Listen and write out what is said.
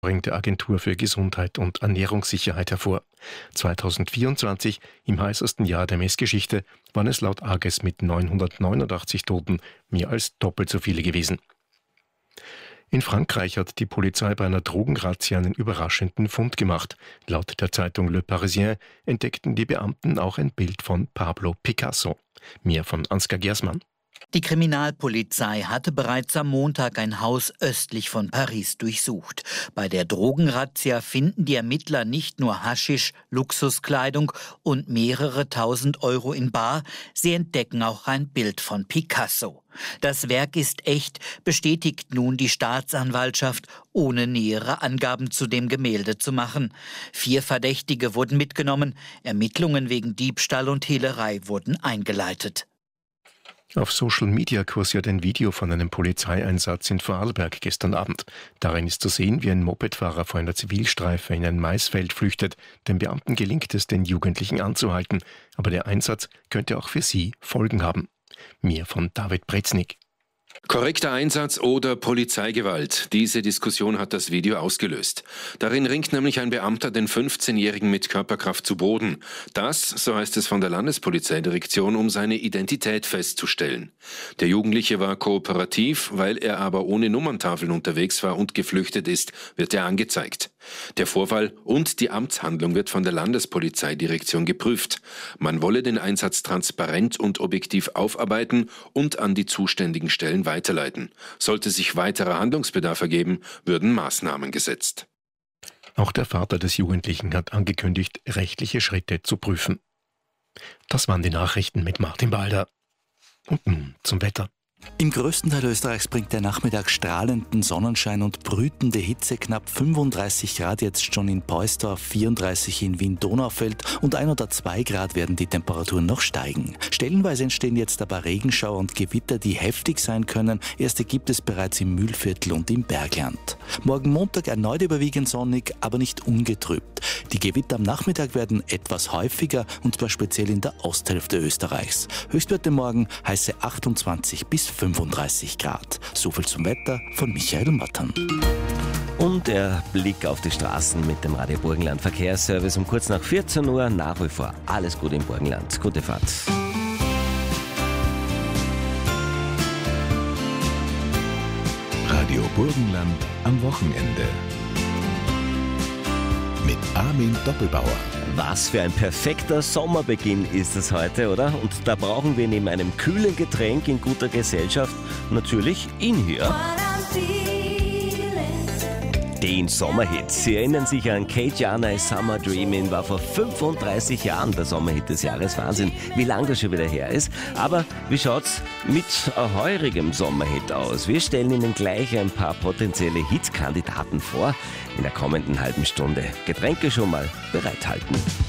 der Agentur für Gesundheit und Ernährungssicherheit hervor. 2024, im heißesten Jahr der Messgeschichte, waren es laut AGES mit 989 Toten mehr als doppelt so viele gewesen. In Frankreich hat die Polizei bei einer Drogenrazzia einen überraschenden Fund gemacht. Laut der Zeitung Le Parisien entdeckten die Beamten auch ein Bild von Pablo Picasso. Mehr von Ansgar Gersmann. Die Kriminalpolizei hatte bereits am Montag ein Haus östlich von Paris durchsucht. Bei der Drogenrazzia finden die Ermittler nicht nur Haschisch, Luxuskleidung und mehrere tausend Euro in bar, sie entdecken auch ein Bild von Picasso. Das Werk ist echt, bestätigt nun die Staatsanwaltschaft, ohne nähere Angaben zu dem Gemälde zu machen. 4 Verdächtige wurden mitgenommen, Ermittlungen wegen Diebstahl und Hehlerei wurden eingeleitet. Auf Social Media kursiert ein Video von einem Polizeieinsatz in Vorarlberg gestern Abend. Darin ist zu sehen, wie ein Mopedfahrer vor einer Zivilstreife in ein Maisfeld flüchtet. Den Beamten gelingt es, den Jugendlichen anzuhalten. Aber der Einsatz könnte auch für sie Folgen haben. Mehr von David Breznik. Korrekter Einsatz oder Polizeigewalt? Diese Diskussion hat das Video ausgelöst. Darin ringt nämlich ein Beamter den 15-Jährigen mit Körperkraft zu Boden. Das, so heißt es von der Landespolizeidirektion, um seine Identität festzustellen. Der Jugendliche war kooperativ, weil er aber ohne Nummerntafeln unterwegs war und geflüchtet ist, wird er angezeigt. Der Vorfall und die Amtshandlung wird von der Landespolizeidirektion geprüft. Man wolle den Einsatz transparent und objektiv aufarbeiten und an die zuständigen Stellen weiterleiten. Sollte sich weiterer Handlungsbedarf ergeben, würden Maßnahmen gesetzt. Auch der Vater des Jugendlichen hat angekündigt, rechtliche Schritte zu prüfen. Das waren die Nachrichten mit Martin Balder. Und nun zum Wetter. Im größten Teil Österreichs bringt der Nachmittag strahlenden Sonnenschein und brütende Hitze. Knapp 35 Grad jetzt schon in Peusdorf, 34 in Wien-Donaufeld und 1 oder 2 Grad werden die Temperaturen noch steigen. Stellenweise entstehen jetzt aber Regenschauer und Gewitter, die heftig sein können. Erste gibt es bereits im Mühlviertel und im Bergland. Morgen Montag erneut überwiegend sonnig, aber nicht ungetrübt. Die Gewitter am Nachmittag werden etwas häufiger und zwar speziell in der Osthälfte Österreichs. Höchstwerte morgen heiße 28 bis 35 Grad. So viel zum Wetter von Michael Mattern. Und der Blick auf die Straßen mit dem Radio Burgenland Verkehrsservice um kurz nach 14 Uhr. Nach wie vor alles Gute im Burgenland. Gute Fahrt. Radio Burgenland am Wochenende. Mit Armin Doppelbauer. Was für ein perfekter Sommerbeginn ist es heute, oder? Und da brauchen wir neben einem kühlen Getränk in guter Gesellschaft natürlich ihn hier. Den Sommerhit. Sie erinnern sich an Kate Jana, Summer Dreamin', war vor 35 Jahren der Sommerhit des Jahres. Wahnsinn, wie lange das schon wieder her ist. Aber wie schaut's mit heurigem Sommerhit aus? Wir stellen Ihnen gleich ein paar potenzielle Hitkandidaten vor in der kommenden halben Stunde. Getränke schon mal bereithalten.